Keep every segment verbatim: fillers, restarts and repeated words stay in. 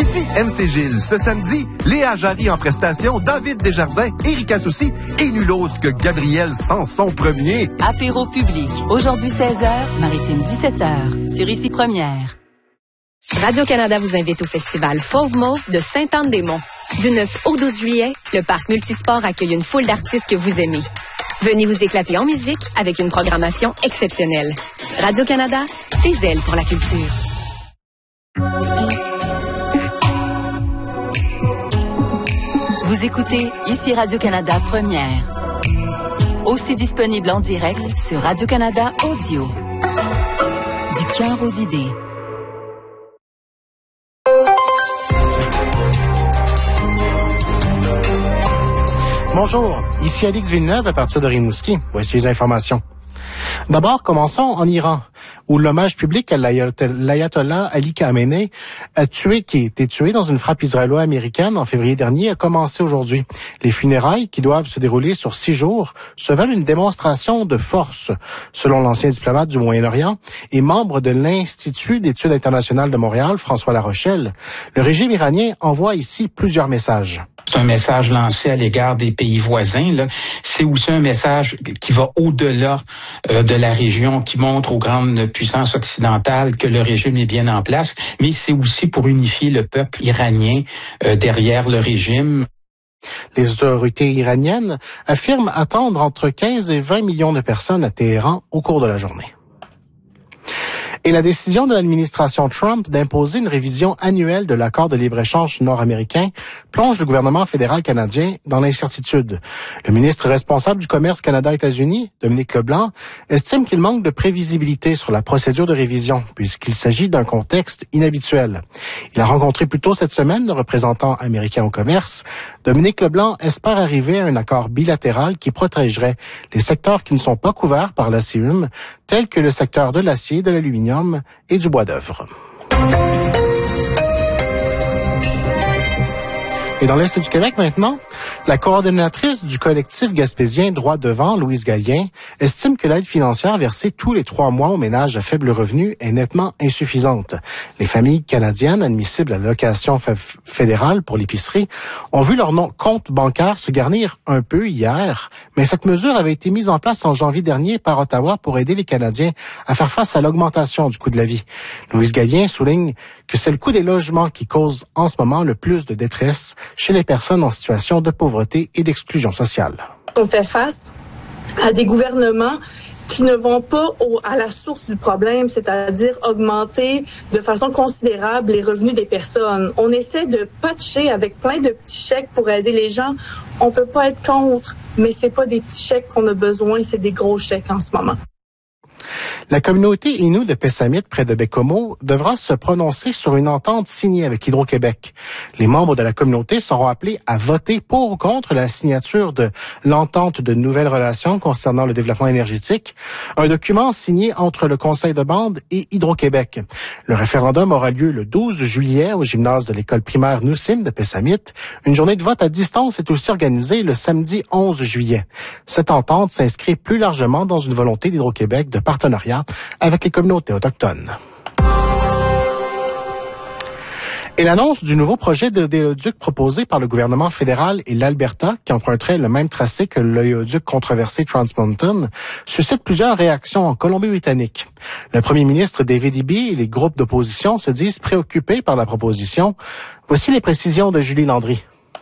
Ici M C Gilles. Ce samedi, Léa Jarry en prestation, David Desjardins, Éric Assouci et nul autre que Gabriel Sanson premier. Apéro public. Aujourd'hui seize heures, Maritime dix-sept heures. Sur Ici Première. Radio-Canada vous invite au festival Fauve Mauve de Sainte-Anne-des-Monts. Du neuf au douze juillet, le parc multisport accueille une foule d'artistes que vous aimez. Venez vous éclater en musique avec une programmation exceptionnelle. Radio-Canada, des ailes pour la culture. Vous écoutez Ici Radio-Canada Première. Aussi disponible en direct sur Radio-Canada Audio. Du cœur aux idées. Bonjour, ici Alix Villeneuve à partir de Rimouski. Voici les informations. D'abord, commençons en Iran, où l'hommage public à l'ayatollah Ali Khamenei, a tué, qui a été tué dans une frappe israélo-américaine en février dernier, a commencé aujourd'hui. Les funérailles, qui doivent se dérouler sur six jours, se veulent une démonstration de force, selon l'ancien diplomate du Moyen-Orient et membre de l'Institut d'études internationales de Montréal, François Larochelle. Le régime iranien envoie ici plusieurs messages. C'est un message lancé à l'égard des pays voisins, là. C'est aussi un message qui va au-delà euh, de la région, qui montre aux grandes puissances occidentales que le régime est bien en place, mais c'est aussi pour unifier le peuple iranien euh, derrière le régime. Les autorités iraniennes affirment attendre entre quinze et vingt millions de personnes à Téhéran au cours de la journée. Et la décision de l'administration Trump d'imposer une révision annuelle de l'accord de libre-échange nord-américain plonge le gouvernement fédéral canadien dans l'incertitude. Le ministre responsable du commerce Canada-États-Unis, Dominique Leblanc, estime qu'il manque de prévisibilité sur la procédure de révision, puisqu'il s'agit d'un contexte inhabituel. Il a rencontré plus tôt cette semaine le représentant américain au commerce. Dominique Leblanc espère arriver à un accord bilatéral qui protégerait les secteurs qui ne sont pas couverts par l'A C U M, tels que le secteur de l'acier, de l'aluminium et du bois d'œuvre. Et dans l'Est du Québec maintenant, la coordonnatrice du collectif gaspésien Droit devant, Louise Gallien, estime que l'aide financière versée tous les trois mois aux ménages à faible revenu est nettement insuffisante. Les familles canadiennes admissibles à l'allocation fédérale pour l'épicerie ont vu leur nom compte bancaire se garnir un peu hier, mais cette mesure avait été mise en place en janvier dernier par Ottawa pour aider les Canadiens à faire face à l'augmentation du coût de la vie. Louise Gallien souligne que c'est le coût des logements qui cause en ce moment le plus de détresse chez les personnes en situation de pauvreté et d'exclusion sociale. On fait face à des gouvernements qui ne vont pas au, à la source du problème, c'est-à-dire augmenter de façon considérable les revenus des personnes. On essaie de patcher avec plein de petits chèques pour aider les gens. On peut pas être contre, mais c'est pas des petits chèques qu'on a besoin, c'est des gros chèques en ce moment. La communauté Innu de Pessamit, près de Bécomo, devra se prononcer sur une entente signée avec Hydro-Québec. Les membres de la communauté seront appelés à voter pour ou contre la signature de l'entente de nouvelles relations concernant le développement énergétique, un document signé entre le Conseil de bande et Hydro-Québec. Le référendum aura lieu le douze juillet au gymnase de l'école primaire Nussim de Pessamit. Une journée de vote à distance est aussi organisée le samedi onze juillet. Cette entente s'inscrit plus largement dans une volonté d'Hydro-Québec de partenariat avec les communautés autochtones. Et l'annonce du nouveau projet de d'éoduc proposé par le gouvernement fédéral et l'Alberta, qui emprunterait le même tracé que l'éoduc controversé Trans Mountain, suscite plusieurs réactions en Colombie-Britannique. Le premier ministre David Eby et les groupes d'opposition se disent préoccupés par la proposition. Voici les précisions de Julie Landry.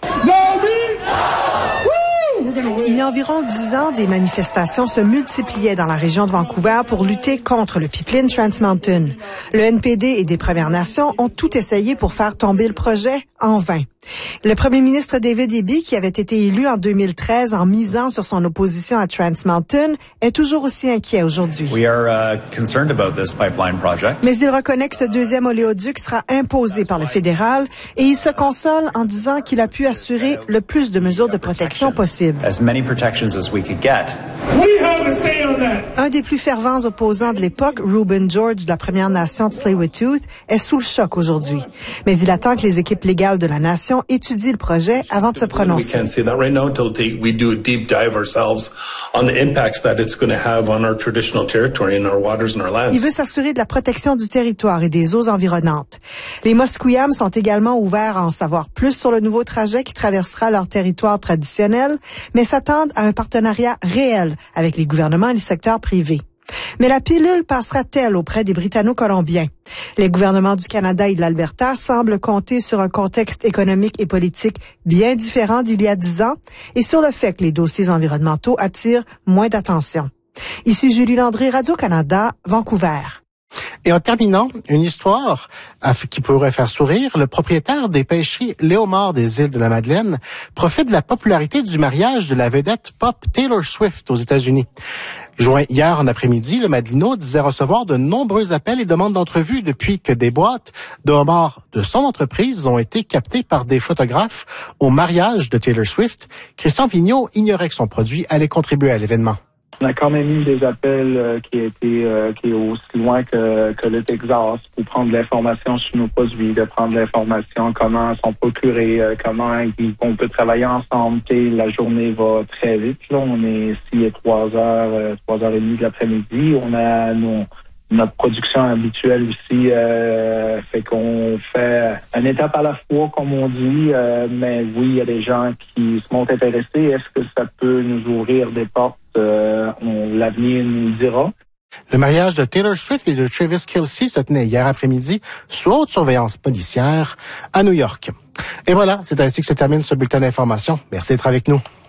Il y a environ dix ans, des manifestations se multipliaient dans la région de Vancouver pour lutter contre le pipeline Trans Mountain. Le N P D et des Premières Nations ont tout essayé pour faire tomber le projet, en vain. Le premier ministre David Eby, qui avait été élu en deux mille treize en misant sur son opposition à Trans Mountain, est toujours aussi inquiet aujourd'hui. We are, uh, concerned about this pipeline project. Mais il reconnaît que ce deuxième oléoduc sera imposé par le fédéral et il se console en disant qu'il a pu assurer le plus de mesures de protection possible. As many protections as we could get. We Un des plus fervents opposants de l'époque, Reuben George de la Première Nation de Tsleil-Waututh, est sous le choc aujourd'hui. Mais il attend que les équipes légales de la nation étudient le projet avant de se prononcer. Il veut s'assurer de la protection du territoire et des eaux environnantes. Les Musqueam sont également ouverts à en savoir plus sur le nouveau trajet qui traversera leur territoire traditionnel, mais s'attendent à un partenariat réel avec les gouvernements et le secteur privé. Mais la pilule passera-t-elle auprès des Britanno-Colombiens? Les gouvernements du Canada et de l'Alberta semblent compter sur un contexte économique et politique bien différent d'il y a dix ans et sur le fait que les dossiers environnementaux attirent moins d'attention. Ici Julie Landry, Radio-Canada, Vancouver. Et en terminant, une histoire qui pourrait faire sourire, le propriétaire des pêcheries Léomar des îles de la Madeleine profite de la popularité du mariage de la vedette pop Taylor Swift aux États-Unis. Joint hier en après-midi, le Madelino disait recevoir de nombreux appels et demandes d'entrevue depuis que des boîtes de homards de son entreprise ont été captées par des photographes au mariage de Taylor Swift. Christian Vigneault ignorait que son produit allait contribuer à l'événement. On a quand même eu des appels euh, qui étaient euh, qui est aussi loin que, que le Texas pour prendre de l'information sur nos produits, de prendre de l'information comment sont procurés, euh, comment on peut travailler ensemble. T'sais, la journée va très vite. Là, on est ici à trois heures, euh, trois heures et demie de l'après-midi. On a nos notre production habituelle aussi, euh, fait qu'on fait une étape à la fois, comme on dit, euh, mais oui, il y a des gens qui se montrent intéressés. Est-ce que ça peut nous ouvrir des portes? Euh, on, l'avenir nous dira. Le mariage de Taylor Swift et de Travis Kelce se tenait hier après-midi sous haute surveillance policière à New York. Et voilà, c'est ainsi que se termine ce bulletin d'information. Merci d'être avec nous.